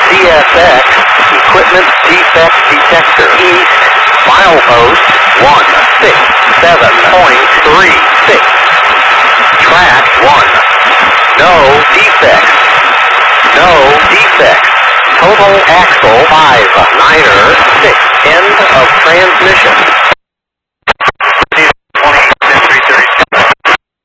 CSX, equipment defect detector. East, milepost 167.36. Track 1. No defects. No defects. Total axle 5, 9er, 6. End of transmission.